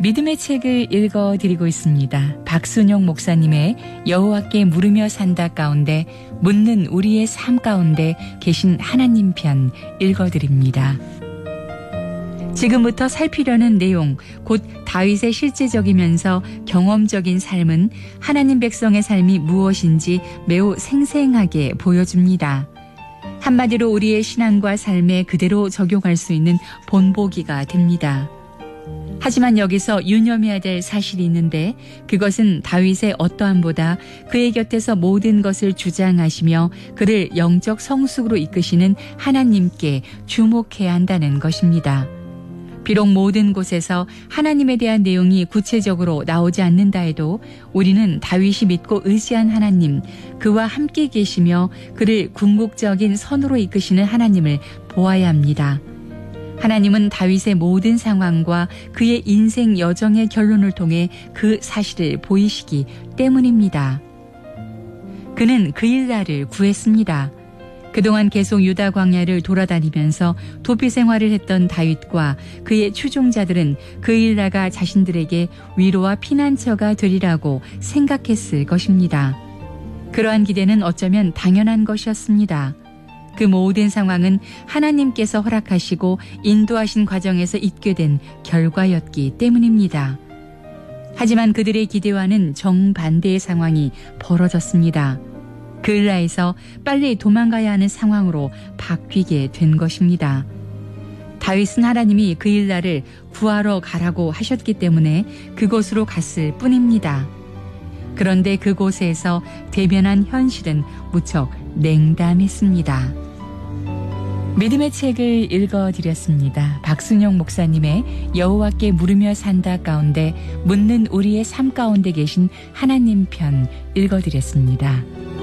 믿음의 책을 읽어드리고 있습니다. 박순영 목사님의 여호와께 물으며 산다 가운데 묻는 우리의 삶 가운데 계신 하나님 편 읽어드립니다. 지금부터 살피려는 내용, 곧 다윗의 실제적이면서 경험적인 삶은 하나님 백성의 삶이 무엇인지 매우 생생하게 보여줍니다. 한마디로 우리의 신앙과 삶에 그대로 적용할 수 있는 본보기가 됩니다. 하지만 여기서 유념해야 될 사실이 있는데 그것은 다윗의 어떠함보다 그의 곁에서 모든 것을 주장하시며 그를 영적 성숙으로 이끄시는 하나님께 주목해야 한다는 것입니다. 비록 모든 곳에서 하나님에 대한 내용이 구체적으로 나오지 않는다 해도 우리는 다윗이 믿고 의지한 하나님, 그와 함께 계시며 그를 궁극적인 선으로 이끄시는 하나님을 보아야 합니다. 하나님은 다윗의 모든 상황과 그의 인생 여정의 결론을 통해 그 사실을 보이시기 때문입니다. 그는 그일라를 구했습니다. 그동안 계속 유다 광야를 돌아다니면서 도피 생활을 했던 다윗과 그의 추종자들은 그일라가 자신들에게 위로와 피난처가 되리라고 생각했을 것입니다. 그러한 기대는 어쩌면 당연한 것이었습니다. 그 모든 상황은 하나님께서 허락하시고 인도하신 과정에서 있게 된 결과였기 때문입니다. 하지만 그들의 기대와는 정반대의 상황이 벌어졌습니다. 그일라에서 빨리 도망가야 하는 상황으로 바뀌게 된 것입니다. 다윗은 하나님이 그일라를 구하러 가라고 하셨기 때문에 그곳으로 갔을 뿐입니다. 그런데 그곳에서 대면한 현실은 무척 냉담했습니다. 믿음의 책을 읽어드렸습니다. 박순영 목사님의 여호와께 물으며 산다 가운데 묻는 우리의 삶 가운데 계신 하나님 편 읽어드렸습니다.